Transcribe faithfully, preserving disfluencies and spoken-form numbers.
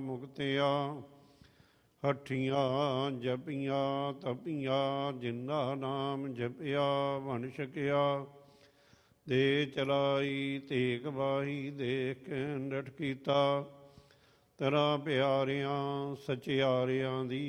ਮੁਕਤਿਆ ਹੱਠੀਆਂ ਜਪੀਆਂ ਤਪੀਆਂ, ਜਿੰਦਾ ਨਾਮ ਜਪਿਆ ਬਣ ਛਕਿਆ। ਦੇ ਚਲਾਈ ਤੇਗ ਬਾਹੀ, ਦੇਖ ਕੇ ਡਟ ਕੀਤਾ। ਤੇਰਾ ਪਿਆਰਿਆਂ ਸਚਿਆਰਿਆਂ ਦੀ